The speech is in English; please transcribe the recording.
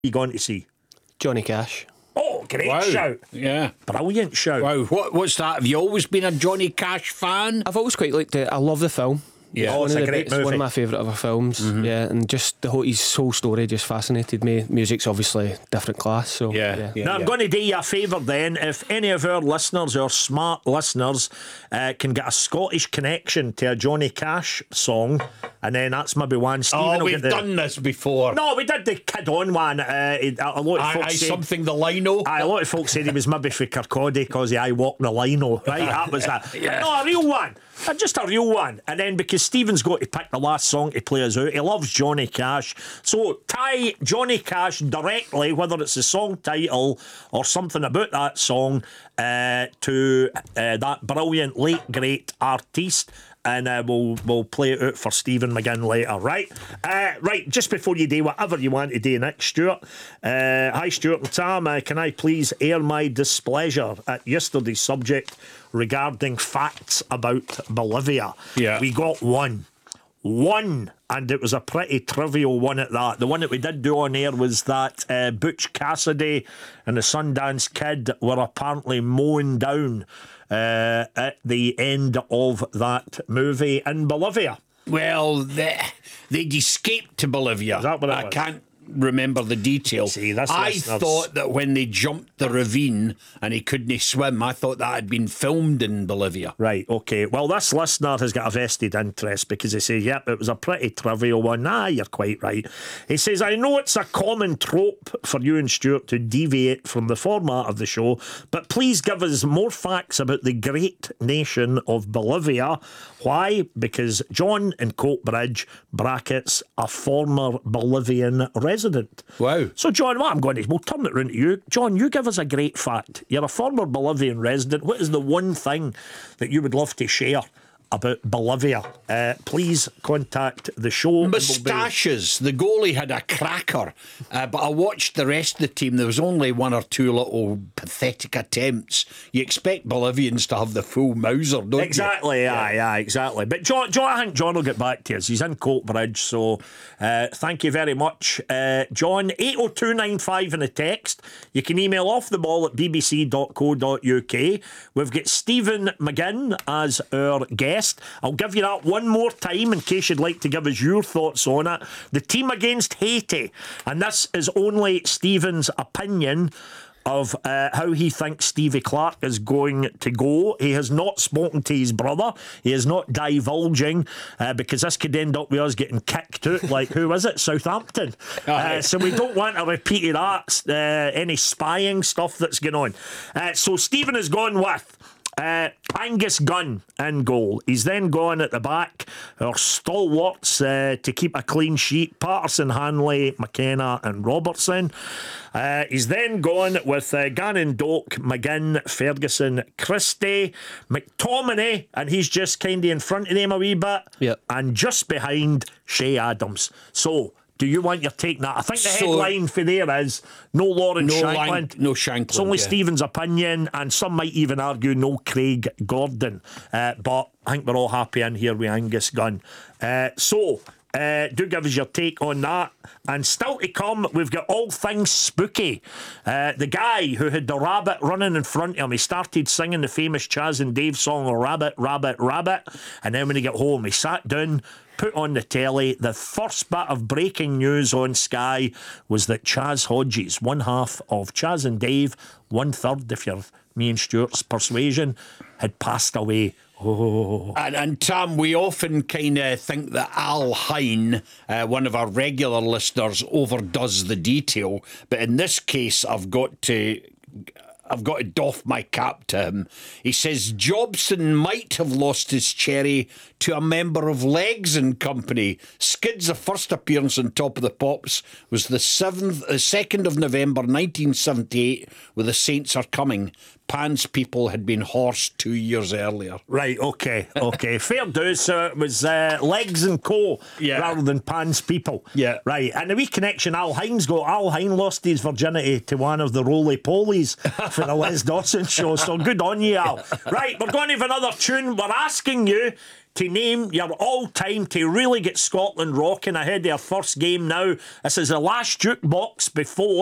You going to see? Johnny Cash. Oh, great Wow. shout. Yeah. Brilliant shout. Wow. What's that? Have you always been a Johnny Cash fan? I've always quite liked it. I love the film. Yeah. Oh, it's a great It's one movie. of my favourite ever films. Yeah, and just his whole story just fascinated me. Music's obviously different class, so Yeah. Now, I'm going to do you a favour then. If any of our listeners or smart listeners can get a Scottish connection to a Johnny Cash song, and then that's maybe one Stephen Oh, will we've get the... done this before. No, we did the Kid On one. A lot of folks said... something the lino. A lot of folks said he was maybe for Kirkcaldy because I walked the lino, right? That was that. No, a real one. Just a real one. And then because Stephen's got to pick the last song to play us out, he loves Johnny Cash. So tie Johnny Cash directly, whether it's the song title or something about that song, to that brilliant late great artiste. And we'll play it out for Stephen McGinn later, right? Right, just before you do whatever you want to do next, Stuart. Hi, Stuart and Tam. Can I please air my displeasure at yesterday's subject regarding facts about Bolivia? Yeah. We got one, and it was a pretty trivial one at that. The one that we did do on air was that Butch Cassidy and the Sundance Kid were apparently mown down at the end of that movie in Bolivia. Well, they'd escaped to Bolivia. Is that what it I was? can't remember the details. See, that's I listeners. thought that when they jumped the ravine and he couldn't swim, I thought that had been filmed in Bolivia. Right, okay. Well, this listener has got a vested interest because he says, yep, it was a pretty trivial one. You're quite right. He says, I know it's a common trope for you and Stuart to deviate from the format of the show, but please give us more facts about the great nation of Bolivia. Why? Because John in Coatbridge, brackets, a former Bolivian resident. Wow. So, John, what I'm going to... We'll turn it round to you. John, you give us a great fact. You're a former Bolivian resident. What is the one thing that you would love to share about Bolivia? Please contact the show. Moustaches. The goalie had a cracker, but I watched the rest of the team. There was only one or two little pathetic attempts. You expect Bolivians to have the full Mauser, don't Exactly, you? yeah, exactly. But John, I think John will get back to us. He's in Coatbridge, so thank you very much, John. 80295 in the text. You can email offtheball@bbc.co.uk. We've got Stephen McGinn as our guest. I'll give you that one more time in case you'd like to give us your thoughts on it. The team against Haiti, and this is only Stephen's opinion of how he thinks Stevie Clark is going to go. He has not spoken to his brother. He is not divulging because this could end up with us getting kicked out like, who is it? Southampton. So we don't want a repeat of that, any spying stuff that's going on. So Stephen has gone with Angus Gunn in goal. He's then gone at the back, our stalwarts to keep a clean sheet: Patterson, Hanley, McKenna and Robertson. He's then gone with Gannon, Doak, McGinn, Ferguson, Christie, McTominay, and he's just kind of in front of them a wee bit, Yep. and just behind Shea Adams. So do you want your take on that? I think the headline for there is no Lawrence Shanklin. No Shanklin. It's only Stephen's opinion, and some might even argue no Craig Gordon. But I think we're all happy in here with Angus Gunn. Do give us your take on that. And still to come, we've got all things spooky. The guy who had the rabbit running in front of him, he started singing the famous Chaz and Dave song, Rabbit, Rabbit, Rabbit. And then when he got home, he sat down, put on the telly. The first bit of breaking news on Sky was that Chaz Hodges, one half of Chaz and Dave, 1/3 if you're me and Stuart's persuasion, had passed away. Oh. And Tam, we often kind of think that Al Hine, one of our regular listeners, overdoes the detail, but in this case, I've got to doff my cap to him. He says Jobson might have lost his cherry to a member of Legs and Company. Skid's first appearance on Top of the Pops was the 2nd of November 1978 with The Saints Are Coming. Pan's People had been horsed 2 years earlier. Right, okay. Fair dues. So it was Legs and Co. rather than Pan's People. Yeah. Right, and the wee connection Al Hine's got. Al Hine lost his virginity to one of the roly-polies for the Les Dawson show, so good on you, Al. Right, we're going to have another tune. We're asking you to name your all-time, to really get Scotland rocking ahead of their first game now. This is the last jukebox before